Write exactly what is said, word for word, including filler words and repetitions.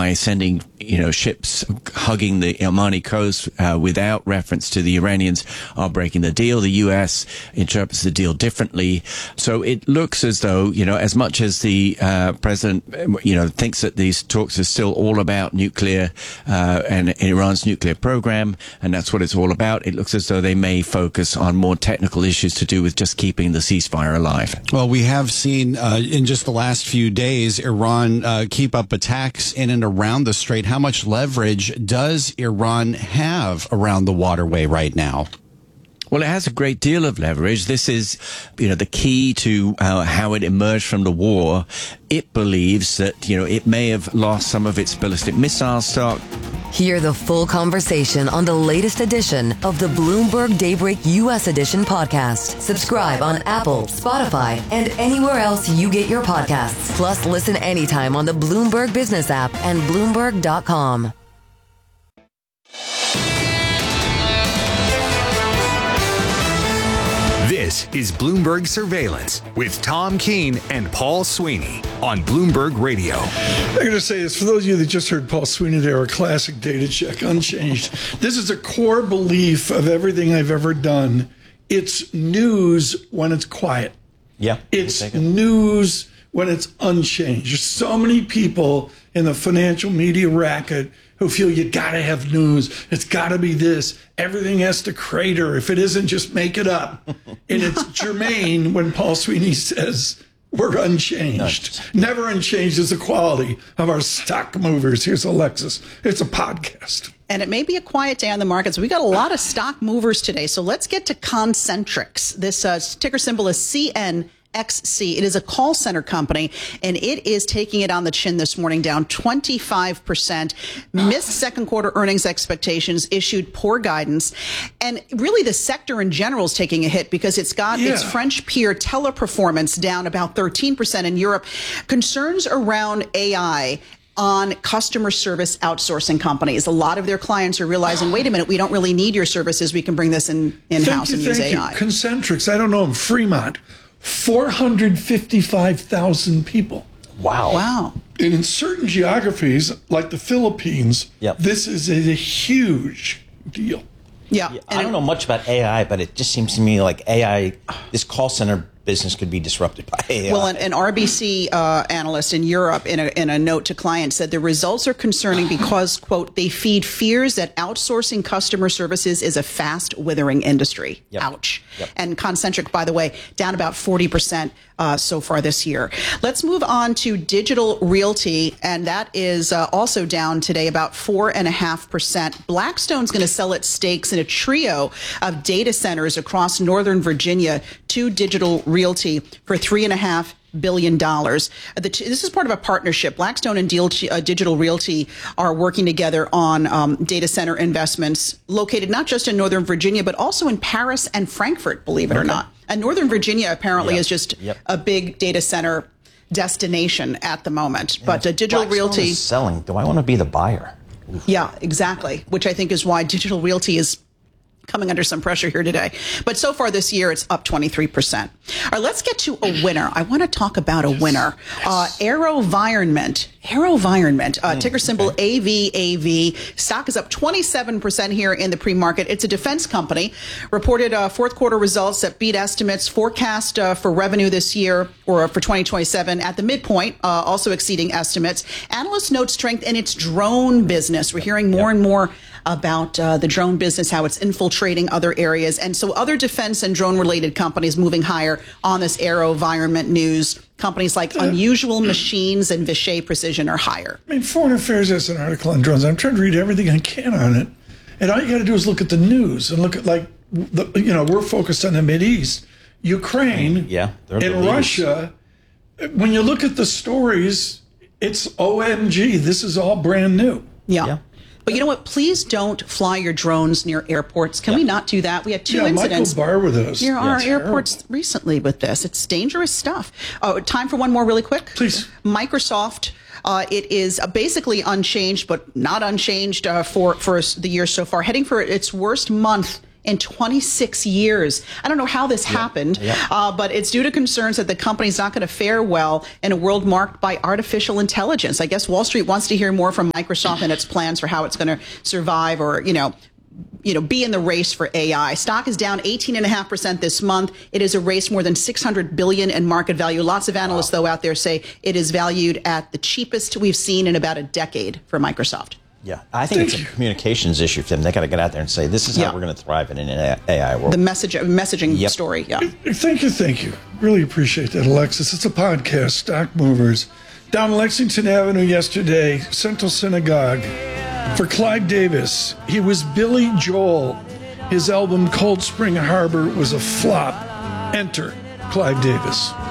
by sending, you know, ships hugging the Omani coast uh, without reference to the Iranians are breaking the deal. The U S interprets the deal differently. So it looks as though, you know, as much as the uh, president, you know, thinks that these talks are still all about nuclear uh, and Iran's nuclear program, and that's what it's all about, it looks as though they may focus on more technical issues to do with just keeping the ceasefire alive. Well, we have seen uh, in just the last few days, Iran uh, keep up attacks in and around the strait. How much leverage does Iran have around the waterway right now? Well, it has a great deal of leverage. This is, you know, the key to uh, how it emerged from the war. It believes that, you know, it may have lost some of its ballistic missile stock. Hear the full conversation on the latest edition of the Bloomberg Daybreak U S Edition podcast. Subscribe on Apple, Spotify, and anywhere else you get your podcasts. Plus, listen anytime on the Bloomberg Business app and Bloomberg dot com. This is Bloomberg Surveillance with Tom Keene and Paul Sweeney on Bloomberg Radio. I'm going to say this, for those of you that just heard Paul Sweeney there, a classic data check, unchanged. This is a core belief of everything I've ever done. It's news when it's quiet. Yeah. It's news when it's unchanged. There's so many people in the financial media racket who feel you got to have news. It's got to be this. Everything has to crater. If it isn't, just make it up. And it's germane when Paul Sweeney says we're unchanged. Never unchanged is the quality of our stock movers. Here's Alexis. It's a podcast. And it may be a quiet day on the markets. We got a lot of stock movers today. So let's get to Concentrix. This uh, ticker symbol is C N X C. It is a call center company, and it is taking it on the chin this morning, down twenty-five percent. Missed second quarter earnings expectations, issued poor guidance. And really the sector in general is taking a hit because it's got yeah. its French peer Teleperformance down about thirteen percent in Europe. Concerns around A I on customer service outsourcing companies. A lot of their clients are realizing, wait a minute, we don't really need your services. We can bring this in, in-house you, and use thank A I. You. Concentrix, I don't know, in Fremont, four hundred fifty-five thousand people. Wow. Wow. And in certain geographies, like the Philippines, yep. this is a, a huge deal. Yeah. yeah I don't know much about A I, but it just seems to me like A I, this call center business could be disrupted by A I. Well, an, an R B C uh, analyst in Europe, in a, in a note to clients, said the results are concerning because, quote, they feed fears that outsourcing customer services is a fast withering industry. Yep. Ouch. Yep. And Concentric, by the way, down about forty percent uh, so far this year. Let's move on to Digital Realty, and that is uh, also down today about four and a half percent. Blackstone's going to sell its stakes in a trio of data centers across Northern Virginia to Digital Realty for three and a half billion dollars. The t- this is part of a partnership. Blackstone and Deal- uh, Digital Realty are working together on um, data center investments located not just in Northern Virginia, but also in Paris and Frankfurt, believe it okay. or not. And Northern Virginia apparently yep. is just yep. a big data center destination at the moment. Yeah. But uh, Digital Blackstone Realty is selling. Do I want to be the buyer? Oof. Yeah, exactly. Which I think is why Digital Realty is coming under some pressure here today. But so far this year, it's up twenty-three percent. All right, let's get to a winner. I want to talk about a winner. Uh, AeroVironment. AeroVironment, uh, ticker symbol okay. A V A V. Stock is up twenty-seven percent here in the pre-market. It's a defense company. Reported uh, fourth quarter results that beat estimates. Forecast uh, for revenue this year or for twenty twenty-seven at the midpoint, uh, also exceeding estimates. Analysts note strength in its drone business. We're hearing more yep. and more about uh, the drone business, how it's infiltrating other areas. And so other defense and drone related companies moving higher on this AeroVironment news. Companies like uh, Unusual Machines and Vishay Precision are higher. I mean, Foreign Affairs has an article on drones. I'm trying to read everything I can on it. And all you got to do is look at the news and look at, like, the, you know, we're focused on the Mideast. Ukraine yeah, and Russia, when you look at the stories, it's O M G. This is all brand new. Yeah. yeah. But you know what? Please don't fly your drones near airports. Can yeah. we not do that? We had two yeah, incidents Michael Barr with us. near yeah, our terrible. airports recently with this. It's dangerous stuff. Oh, time for one more really quick? Please. Microsoft. Uh, it is uh, basically unchanged, but not unchanged uh, for, for the year so far. Heading for its worst month in twenty-six years. I don't know how this yep. happened, yep. Uh, but it's due to concerns that the company's not going to fare well in a world marked by artificial intelligence. I guess Wall Street wants to hear more from Microsoft and its plans for how it's going to survive or, you know, you know, be in the race for A I. Stock is down eighteen point five percent this month. It has erased more than six hundred billion dollars in market value. Lots of analysts, wow. though, out there say it is valued at the cheapest we've seen in about a decade for Microsoft. Yeah, I think Thank it's a you. communications issue for them. They got to get out there and say, this is how yeah. we're going to thrive in an A I world. The message, messaging yep. story, yeah. Thank you, thank you. Really appreciate that, Alexis. It's a podcast, Stock Movers. Down Lexington Avenue yesterday, Central Synagogue, for Clive Davis. He was Billy Joel. His album Cold Spring Harbor was a flop. Enter Clive Davis.